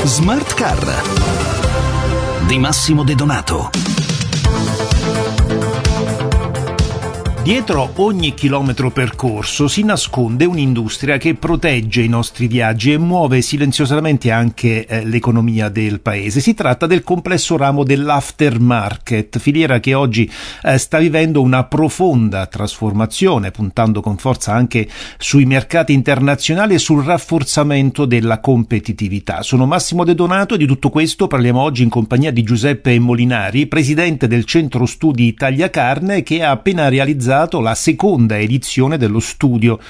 Smart Car di Massimo De Donato. Dietro ogni chilometro percorso si nasconde un'industria che protegge i nostri viaggi e muove silenziosamente anche l'economia del paese. Si tratta del complesso ramo dell'aftermarket, filiera che oggi sta vivendo una profonda trasformazione, puntando con forza anche sui mercati internazionali e sul rafforzamento della competitività. Sono Massimo De Donato e di tutto questo parliamo oggi in compagnia di Giuseppe Molinari, presidente del Centro Studi Italia Carne, che ha appena realizzato la seconda edizione dello studio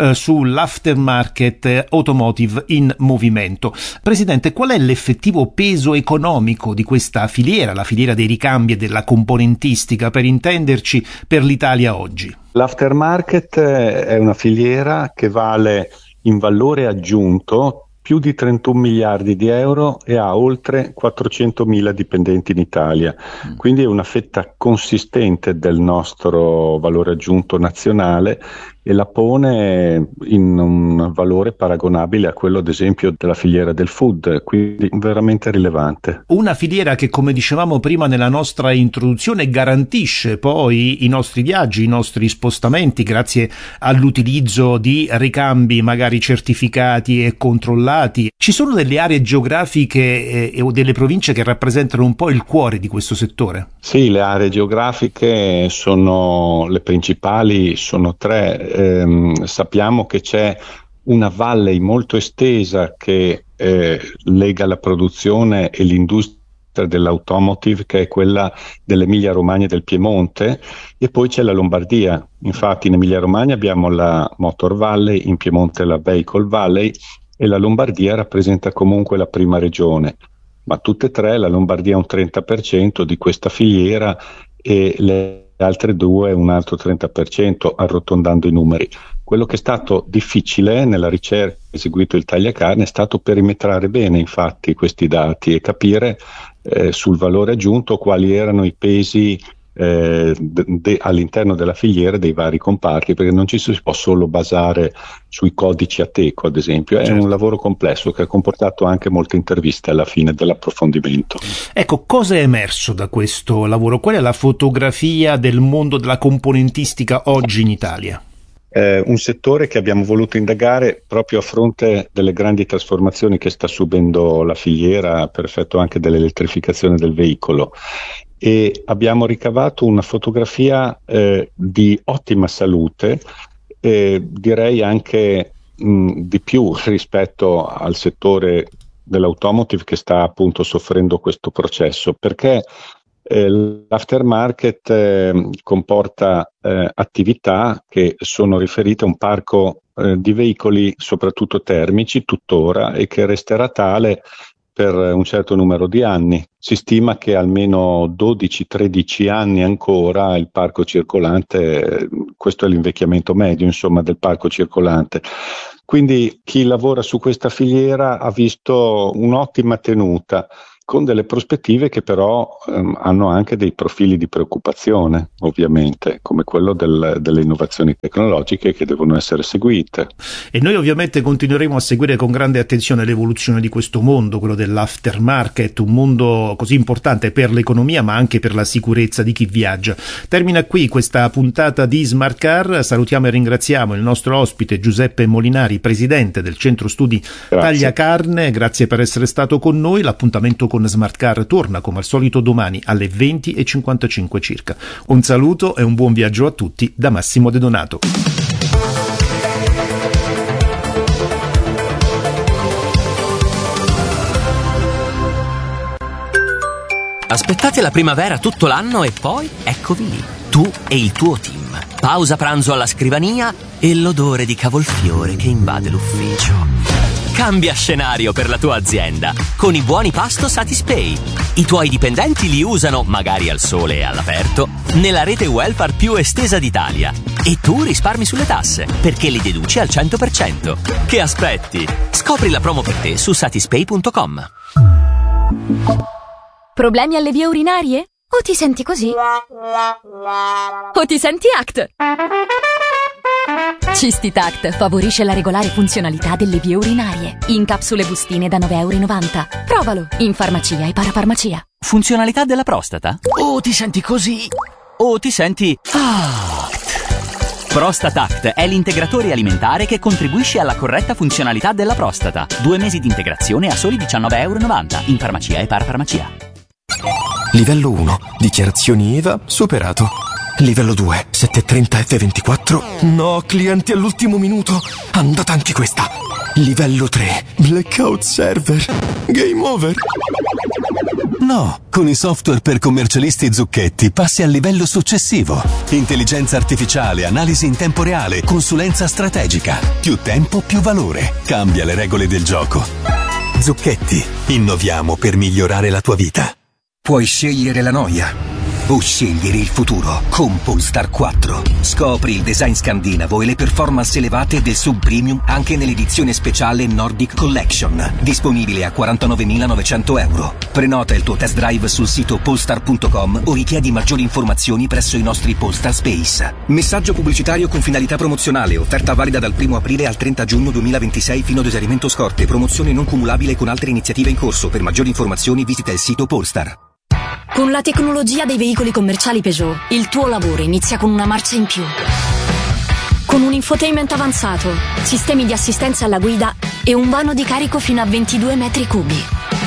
sull'aftermarket automotive in movimento. Presidente, qual è l'effettivo peso economico di questa filiera, la filiera dei ricambi e della componentistica, per intenderci, per l'Italia oggi? L'aftermarket è una filiera che vale in valore aggiunto più di 31 miliardi di euro e ha oltre 400.000 dipendenti in Italia. Quindi è una fetta consistente del nostro valore aggiunto nazionale e la pone in un valore paragonabile a quello, ad esempio, della filiera del food, quindi veramente rilevante. Una filiera che, come dicevamo prima nella nostra introduzione, garantisce poi i nostri viaggi, i nostri spostamenti, grazie all'utilizzo di ricambi magari certificati e controllati. Ci sono delle aree geografiche o delle province che rappresentano un po' il cuore di questo settore? Sì, le aree geografiche sono le principali, sono tre. Sappiamo che c'è una valley molto estesa che lega la produzione e l'industria dell'automotive, che è quella dell'Emilia Romagna e del Piemonte, e poi c'è la Lombardia. Infatti in Emilia Romagna abbiamo la Motor Valley, in Piemonte la Vehicle Valley e la Lombardia rappresenta comunque la prima regione. Ma tutte e tre, la Lombardia è un 30% di questa filiera e le altre due un altro 30%, arrotondando i numeri. Quello che è stato difficile nella ricerca che ha eseguito il Tagliacarne è stato perimetrare bene infatti questi dati e capire sul valore aggiunto quali erano i pesi all'interno della filiera dei vari comparti, perché non ci si può solo basare sui codici Ateco, ad esempio. È un lavoro complesso che ha comportato anche molte interviste alla fine dell'approfondimento. Ecco, cosa è emerso da questo lavoro? Qual è la fotografia del mondo della componentistica oggi in Italia? Un settore che abbiamo voluto indagare proprio a fronte delle grandi trasformazioni che sta subendo la filiera per effetto anche dell'elettrificazione del veicolo, e abbiamo ricavato una fotografia di ottima salute, direi anche di più rispetto al settore dell'automotive che sta appunto soffrendo questo processo, perché l'aftermarket comporta attività che sono riferite a un parco di veicoli soprattutto termici tuttora e che resterà tale per un certo numero di anni. Si stima che almeno 12-13 anni ancora il parco circolante, questo è l'invecchiamento medio insomma del parco circolante. Quindi chi lavora su questa filiera ha visto un'ottima tenuta, con delle prospettive che però hanno anche dei profili di preoccupazione, ovviamente, come quello delle innovazioni tecnologiche che devono essere seguite. E noi ovviamente continueremo a seguire con grande attenzione l'evoluzione di questo mondo, quello dell'aftermarket, un mondo così importante per l'economia ma anche per la sicurezza di chi viaggia. Termina qui questa puntata di Smart Car. Salutiamo e ringraziamo il nostro ospite Giuseppe Molinari, presidente del Centro Studi Taglia Carne. Grazie per essere stato con noi. L'appuntamento con Smart Car torna come al solito domani alle 20:55 circa. Un saluto e un buon viaggio a tutti da Massimo De Donato. Aspettate la primavera tutto l'anno e poi eccovi lì, tu e il tuo team. Pausa pranzo alla scrivania e l'odore di cavolfiore che invade l'ufficio. Cambia scenario per la tua azienda con i buoni pasto Satispay. I tuoi dipendenti li usano, magari al sole e all'aperto, nella rete welfare più estesa d'Italia. E tu risparmi sulle tasse, perché li deduci al 100%. Che aspetti? Scopri la promo per te su satispay.com. Problemi alle vie urinarie? O ti senti così? O ti senti ACT? Cistitact favorisce la regolare funzionalità delle vie urinarie. In capsule bustine da €9,90. Provalo in farmacia e parafarmacia. Funzionalità della prostata? O ti senti così? O ti senti... Prostatact è l'integratore alimentare che contribuisce alla corretta funzionalità della prostata. 2 mesi di integrazione a soli €19,90 in farmacia e parafarmacia. Livello 1. Dichiarazioni IVA superato. Livello 2. 730 F24. No, clienti all'ultimo minuto. Andata anche questa. Livello 3. Blackout server. Game over. No, con i software per commercialisti Zucchetti passi al livello successivo. Intelligenza artificiale, analisi in tempo reale, consulenza strategica. Più tempo, più valore. Cambia le regole del gioco. Zucchetti. Innoviamo per migliorare la tua vita. Puoi scegliere la noia o scegliere il futuro con Polestar 4. Scopri il design scandinavo e le performance elevate del sub premium anche nell'edizione speciale Nordic Collection, disponibile a €49.900. Prenota il tuo test drive sul sito polestar.com o richiedi maggiori informazioni presso i nostri Polestar Space. Messaggio pubblicitario con finalità promozionale, offerta valida dal 1 aprile al 30 giugno 2026 fino ad esaurimento scorte, promozione non cumulabile con altre iniziative in corso. Per maggiori informazioni visita il sito Polestar. Con la tecnologia dei veicoli commerciali Peugeot, il tuo lavoro inizia con una marcia in più. Con un infotainment avanzato, sistemi di assistenza alla guida e un vano di carico fino a 22 metri cubi.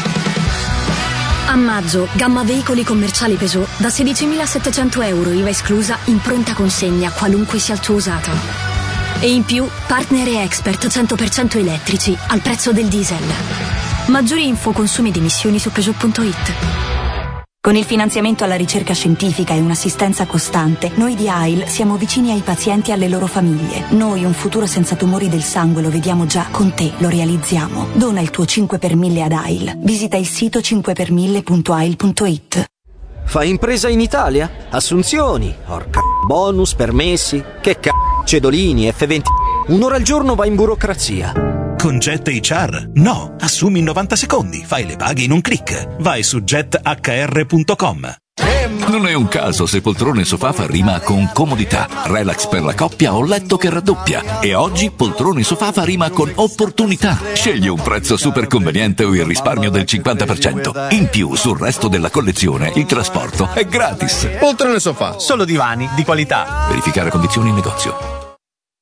A maggio, gamma veicoli commerciali Peugeot da €16.700 IVA esclusa in pronta consegna, qualunque sia il tuo usato. E in più, partner e expert 100% elettrici al prezzo del diesel. Maggiori info, consumi ed emissioni su Peugeot.it. Con il finanziamento alla ricerca scientifica e un'assistenza costante, noi di AIL siamo vicini ai pazienti e alle loro famiglie. Noi un futuro senza tumori del sangue lo vediamo già, con te lo realizziamo. Dona il tuo 5 per 1000 ad AIL. Visita il sito 5per1000.ail.it. Fai impresa in Italia? Assunzioni, bonus, permessi, cedolini, F20. Un'ora al giorno va in burocrazia. Con Jet HR? No, assumi in 90 secondi, fai le paghe in un click. Vai su jethr.com. Non è un caso se poltrone sofà fa rima con comodità, relax per la coppia o letto che raddoppia. E oggi poltrone sofà fa rima con opportunità. Scegli un prezzo super conveniente o il risparmio del 50%. In più, sul resto della collezione, il trasporto è gratis. Poltrone sofà, solo divani di qualità. Verificare condizioni in negozio.